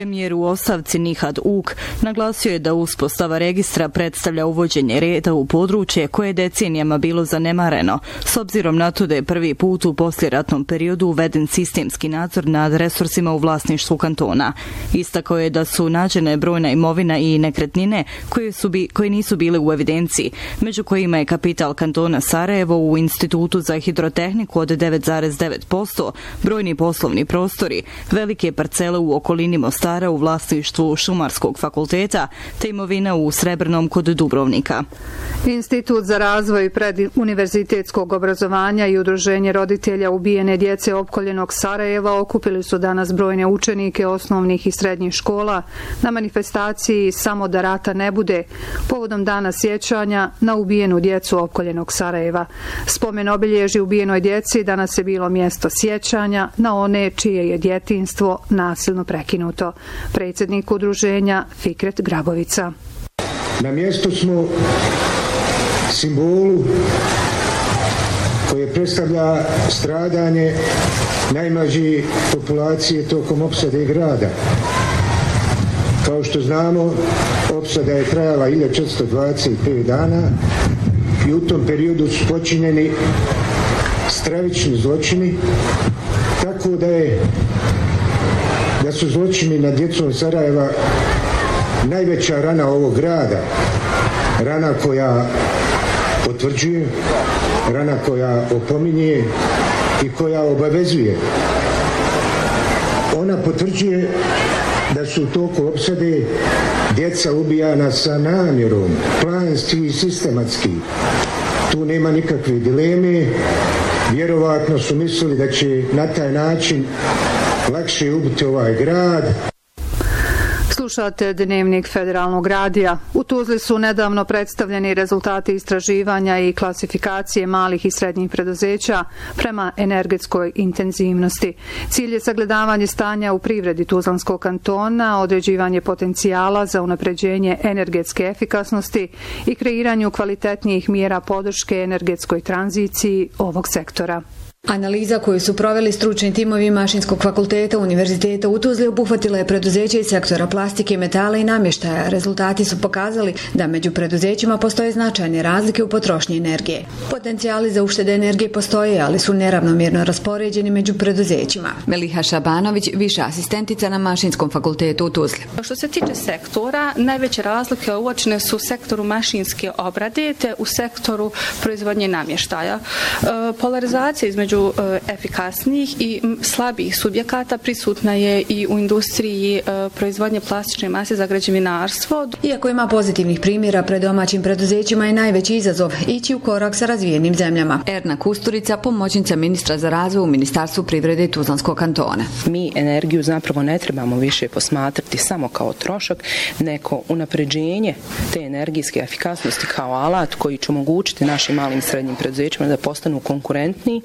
Premijer u ostavci Nihad Uk naglasio je da uspostava registra predstavlja uvođenje reda u područje koje je decenijama bilo zanemareno, s obzirom na to da je prvi put u poslijeratnom periodu uveden sistemski nadzor nad resursima u vlasništvu kantona. Istakao je da su nađene brojna imovina i nekretnine koje nisu bile u evidenciji, među kojima je kapital kantona Sarajevo u Institutu za hidrotehniku od 9,9%, brojni poslovni prostori, velike parcele u okolini Mostara u vlasništvu Šumarskog fakulteta te imovina u Srebrnom kod Dubrovnika. Institut za razvoj preduniverzitetskog obrazovanja i udruženje roditelja ubijene djece opkoljenog Sarajeva okupili su danas brojne učenike osnovnih i srednjih škola na manifestaciji Samo da rata ne bude, povodom dana sjećanja na ubijenu djecu opkoljenog Sarajeva. Spomen obilježi ubijenoj djeci danas je bilo mjesto sjećanja na one čije je djetinjstvo nasilno prekinuto. Predsjednik udruženja Fikret Grabovica. Na mjestu smo simbolu koje predstavlja stradanje najmlađe populacije tokom opsade grada. Kao što znamo, opsada je trajala 1425 dana i u tom periodu su počinjeni stravični zločini, tako da su zločini nad djecom Sarajeva najveća rana ovog grada, rana koja potvrđuje, rana koja opominje i koja obavezuje. Ona potvrđuje da su u toku opsade djeca ubijana sa namjerom, planski i sistematski. Tu nema nikakve dileme, vjerovatno su mislili da će na taj način lakše ubiti ovaj grad. Slušate Dnevnik Federalnog radija. U Tuzli su nedavno predstavljeni rezultati istraživanja i klasifikacije malih i srednjih preduzeća prema energetskoj intenzivnosti. Cilj je sagledavanje stanja u privredi Tuzlanskog kantona, određivanje potencijala za unapređenje energetske efikasnosti i kreiranju kvalitetnijih mjera podrške energetskoj tranziciji ovog sektora. Analiza koju su proveli stručni timovi Mašinskog fakulteta Univerziteta u Tuzli obuhvatila je preduzeće iz sektora plastike, metala i namještaja. Rezultati su pokazali da među preduzećima postoje značajne razlike u potrošnji energije. Potencijali za uštede energije postoje, ali su neravnomjerno raspoređeni među preduzećima. Meliha Šabanović, viša asistentica na Mašinskom fakultetu u Tuzli. Što se tiče sektora, najveće razlike uočene su u sektoru mašinske obrade te u sektoru proizvodnje namještaja. Polarizacija između efikasnijih i slabijih subjekata prisutna je i u industriji proizvodnje plastične mase za građevinarstvo. Iako ima pozitivnih primjera, pred domaćim preduzećima je najveći izazov ići u korak sa razvijenim zemljama. Erna Kusturica, pomoćnica ministra za razvoj u Ministarstvu privrede Tuzlanskog kantona. Mi energiju zapravo ne trebamo više posmatrati samo kao trošak, neko unapređenje te energijske efikasnosti kao alat koji će omogućiti našim malim i srednjim preduzećima da postanu konkurentni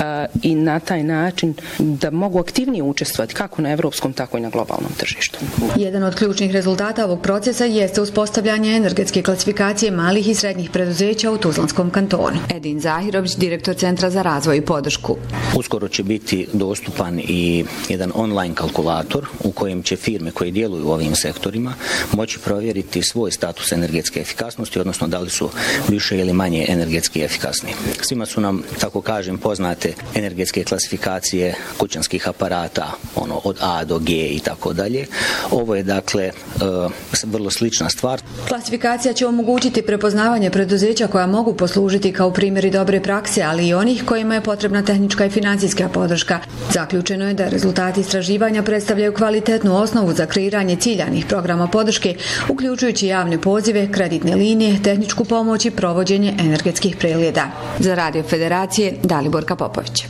i na taj način da mogu aktivnije učestvovati kako na evropskom, tako i na globalnom tržištu. Jedan od ključnih rezultata ovog procesa jeste uspostavljanje energetske klasifikacije malih i srednjih preduzeća u Tuzlanskom kantonu. Edin Zahirović, direktor Centra za razvoj i podršku. Uskoro će biti dostupan i jedan online kalkulator u kojem će firme koje djeluju u ovim sektorima moći provjeriti svoj status energetske efikasnosti, odnosno da li su više ili manje energetski efikasni. Svima su nam, tako kažem, poznate energetske klasifikacije kućanskih aparata, od A do G i tako dalje. Ovo je dakle vrlo slična stvar. Klasifikacija će omogućiti prepoznavanje preduzeća koja mogu poslužiti kao primjeri dobre prakse, ali i onih kojima je potrebna tehnička i financijska podrška. Zaključeno je da rezultati istraživanja predstavljaju kvalitetnu osnovu za kreiranje ciljanih programa podrške, uključujući javne pozive, kreditne linije, tehničku pomoć i provođenje energetskih pregleda. Za Radio Federacije, Daliborka Popović.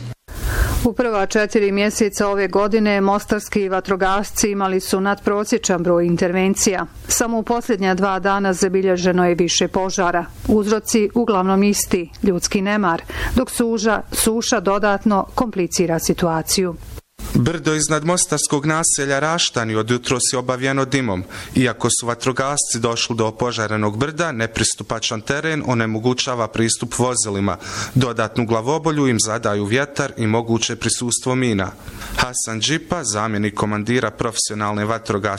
U prva 4 mjeseca ove godine mostarski vatrogasci imali su nadprosječan broj intervencija. Samo u posljednja 2 dana zabilježeno je više požara. Uzroci uglavnom isti, ljudski nemar, dok suša dodatno komplicira situaciju. Brdo iznad mostarskog naselja Raštani od jutros je obavijeno dimom. Iako su vatrogasci došli do opožarenog brda, nepristupačan teren onemogućava pristup vozilima. Dodatnu glavobolju im zadaju vjetar i moguće prisustvo mina. Hasan Džipa, zamjenik komandira profesionalne vatrogasne